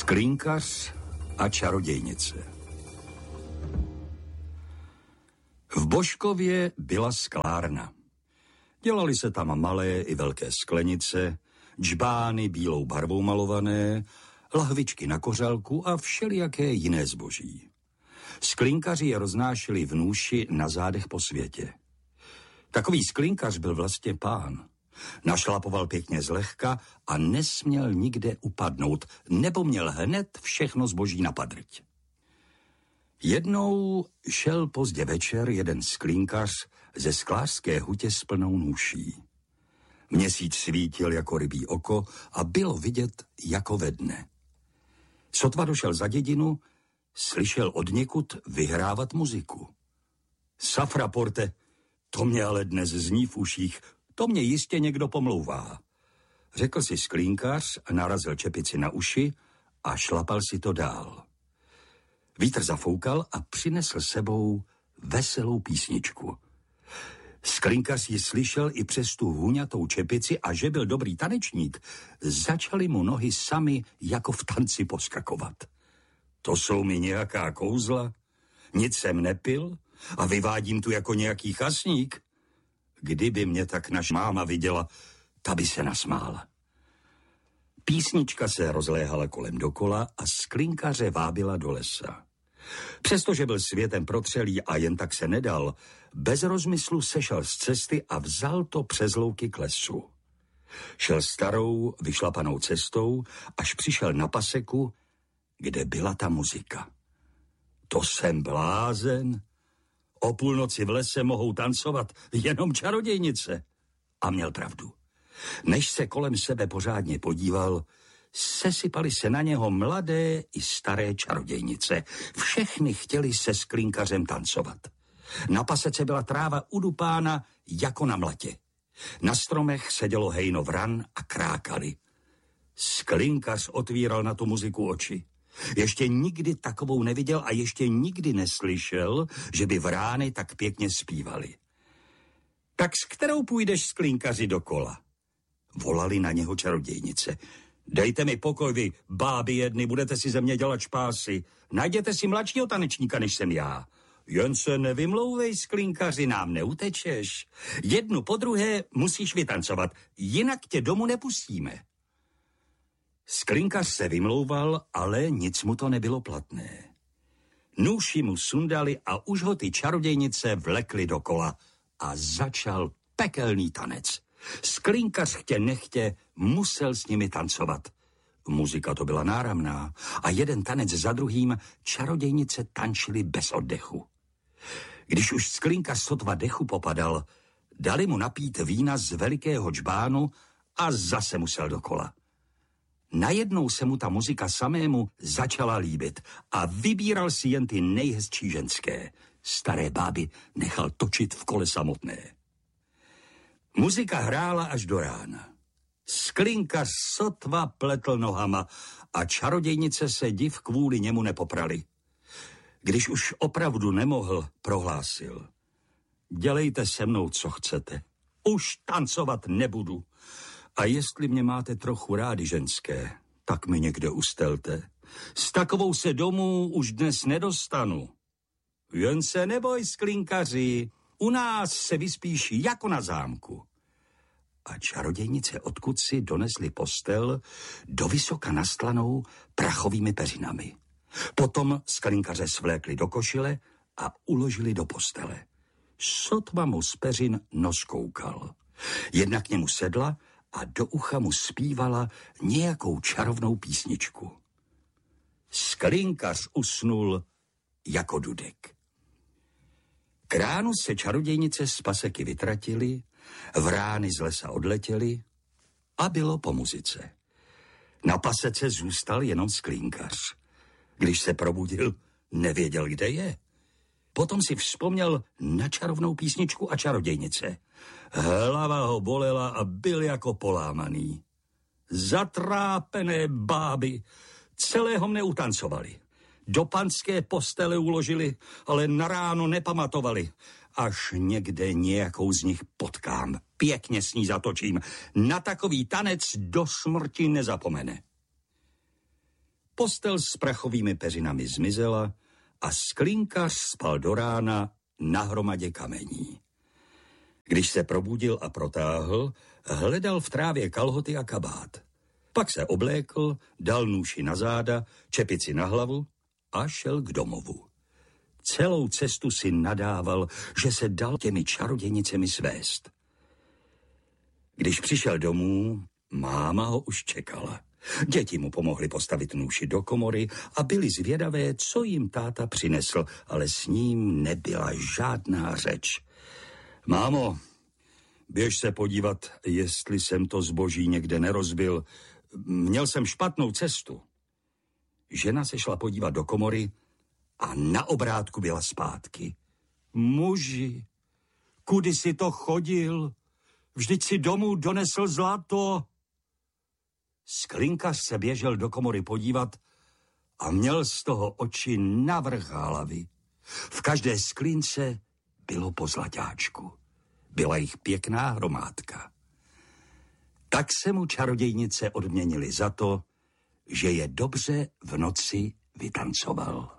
Sklínkař a čarodějnice. V Božkově byla sklárna. Dělali se tam malé i velké sklenice, džbány bílou barvou malované, lahvičky na kořalku a všelijaké jiné zboží. Sklínkaři je roznášeli v nůši na zádech po světě. Takový sklínkař byl vlastně pán. Našlapoval pěkně zlehka a nesměl nikde upadnout, nebo měl hned všechno zboží na padrť. Jednou šel pozdě večer jeden sklínkař ze sklářské hutě s plnou nůší. Měsíc svítil jako rybí oko a bylo vidět jako ve dne. Sotva došel za dědinu, slyšel odněkud vyhrávat muziku. Safra porte, to mě ale dnes zní v uších, to mě jistě někdo pomlouvá. Řekl si sklínkař a narazil čepici na uši a šlapal si to dál. Vítr zafoukal a přinesl sebou veselou písničku. Sklínkař ji slyšel i přes tu hůňatou čepici a že byl dobrý tanečník, začaly mu nohy sami jako v tanci poskakovat. To jsou mi nějaká kouzla, nic jsem nepil a vyvádím tu jako nějaký chasník. Kdyby mě tak naš máma viděla, ta by se nasmála. Písnička se rozléhala kolem dokola a sklínkaře vábila do lesa. Přestože byl světem protřelý a jen tak se nedal, bez rozmyslu sešel z cesty a vzal to přes louky k lesu. Šel starou, vyšlapanou cestou, až přišel na paseku, kde byla ta muzika. To jsem blázen. O půlnoci v lese mohou tancovat jenom čarodějnice. A měl pravdu. Než se kolem sebe pořádně podíval, sesypali se na něho mladé i staré čarodějnice. Všechny chtěli se sklínkařem tancovat. Na pasece byla tráva udupána jako na mlatě. Na stromech sedělo hejno vran a krákali. Sklínkař otvíral na tu muziku oči. Ještě nikdy takovou neviděl a ještě nikdy neslyšel, že by vrány tak pěkně zpívali. Tak s kterou půjdeš, sklínkaři, dokola? Volali na něho čarodějnice. Dejte mi pokoj, vy báby jedny, budete si ze mě dělat špásy. Najděte si mladšího tanečníka, než jsem já. Jen se nevymlouvej, sklínkaři, nám neutečeš. Jednu po druhé musíš vytancovat, jinak tě domů nepustíme. Sklínkař se vymlouval, ale nic mu to nebylo platné. Nůši mu sundali a už ho ty čarodějnice vlekly dokola a začal pekelný tanec. Sklínkař chtě nechtě musel s nimi tancovat. Muzika to byla náramná a jeden tanec za druhým čarodějnice tančily bez oddechu. Když už sklínkař sotva dechu popadal, dali mu napít vína z velikého džbánu a zase musel dokola. Najednou se mu ta muzika samému začala líbit a vybíral si jen ty nejhezčí ženské. Staré báby nechal točit v kole samotné. Muzika hrála až do rána. Sklínkař sotva pletl nohama a čarodějnice se div kvůli němu nepoprali. Když už opravdu nemohl, prohlásil. Dělejte se mnou, co chcete. Už tancovat nebudu. A jestli mě máte trochu rádi, ženské, tak mi někde ustelte. S takovou se domů už dnes nedostanu. Jen se neboj, sklínkaři, u nás se vyspíš jako na zámku. A čarodějnice odkud si donesli postel do vysoka nastlanou prachovými peřinami. Potom sklínkaře svlékli do košile a uložili do postele. Sotva mu z peřin nos koukal. Jedna k němu sedla a do ucha mu zpívala nějakou čarovnou písničku. Sklínkař usnul jako dudek. K ránu se čarodějnice z paseky vytratily, vrány z lesa odletěly a bylo po muzice. Na pasece zůstal jenom sklínkař. Když se probudil, nevěděl, kde je. Potom si vzpomněl na čarovnou písničku a čarodějnice. Hlava ho bolela a byl jako polámaný. Zatrápené báby celého mne utancovali. Do panské postele uložili, ale na ráno nepamatovali. Až někde nějakou z nich potkám, pěkně s ní zatočím. Na takový tanec do smrti nezapomene. Postel s prachovými peřinami zmizela a Sklinkař spal do rána na hromadě kamení. Když se probudil a protáhl, hledal v trávě kalhoty a kabát. Pak se oblékl, dal nůši na záda, čepici na hlavu a šel k domovu. Celou cestu si nadával, že se dal těmi čarodějnicemi svést. Když přišel domů, máma ho už čekala. Děti mu pomohly postavit nůši do komory a byli zvědavé, co jim táta přinesl, ale s ním nebyla žádná řeč. Mámo, běž se podívat, jestli jsem to zboží někde nerozbil. Měl jsem špatnou cestu. Žena se šla podívat do komory a na obrátku byla zpátky. Muži, kudy si to chodil? Vždyť si domů donesl zlato. Sklinkař se běžel do komory podívat a měl z toho oči navrch hlavy. V každé sklince bylo po zlaťáčku. Byla jich pěkná hromádka. Tak se mu čarodějnice odměnily za to, že je dobře v noci vytancoval.